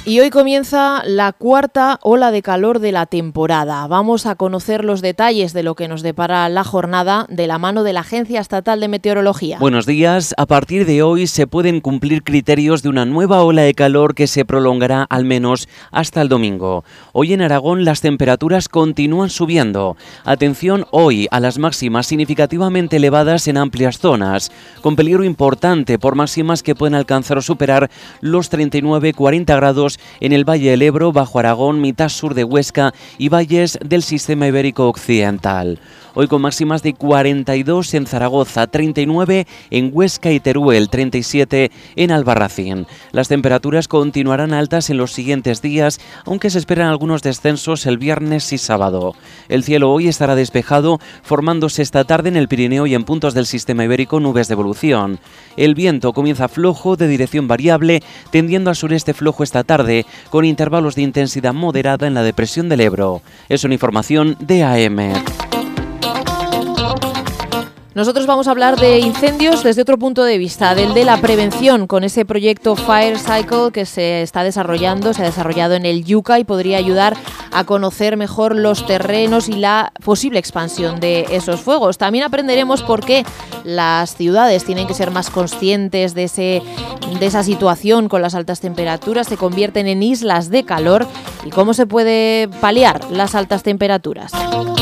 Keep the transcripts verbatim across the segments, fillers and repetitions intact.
Y hoy comienza la cuarta ola de calor de la temporada. Vamos a conocer los detalles de lo que nos depara la jornada de la mano de la Agencia Estatal de Meteorología. Buenos días. A partir de hoy se pueden cumplir criterios de una nueva ola de calor que se prolongará al menos hasta el domingo. Hoy en Aragón las temperaturas continúan subiendo. Atención hoy a las máximas significativamente elevadas en amplias zonas, con peligro importante por máximas que pueden alcanzar o superar los treinta y nueve a cuarenta grados en el Valle del Ebro, Bajo Aragón, mitad sur de Huesca y valles del sistema ibérico occidental. Hoy con máximas de cuarenta y dos en Zaragoza, treinta y nueve en Huesca y Teruel, treinta y siete en Albarracín. Las temperaturas continuarán altas en los siguientes días, aunque se esperan algunos descensos el viernes y sábado. El cielo hoy estará despejado, formándose esta tarde en el Pirineo y en puntos del sistema ibérico nubes de evolución. El viento comienza flojo, de dirección variable, tendiendo al sureste flojo esta tarde, con intervalos de intensidad moderada en la depresión del Ebro. Es una información de A M. Nosotros vamos a hablar de incendios desde otro punto de vista, del de la prevención, con ese proyecto Fire Cycle que se está desarrollando, se ha desarrollado en el Yuca y podría ayudar a conocer mejor los terrenos y la posible expansión de esos fuegos. También aprenderemos por qué las ciudades tienen que ser más conscientes de, ese, de esa situación con las altas temperaturas, se convierten en islas de calor y cómo se puede paliar las altas temperaturas.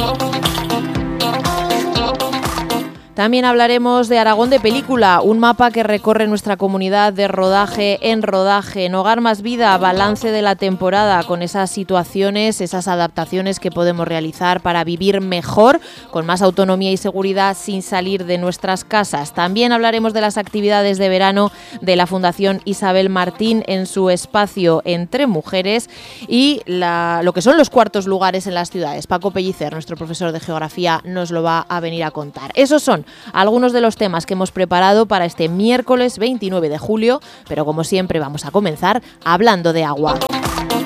También hablaremos de Aragón de Película, un mapa que recorre nuestra comunidad de rodaje en rodaje. En Hogar Más Vida, balance de la temporada con esas situaciones, esas adaptaciones que podemos realizar para vivir mejor, con más autonomía y seguridad sin salir de nuestras casas. También hablaremos de las actividades de verano de la Fundación Isabel Martín en su espacio Entre Mujeres y la, lo que son los cuartos lugares en las ciudades. Paco Pellicer, nuestro profesor de geografía, nos lo va a venir a contar. Esos son algunos de los temas que hemos preparado para este miércoles veintinueve de julio, pero como siempre vamos a comenzar hablando de agua.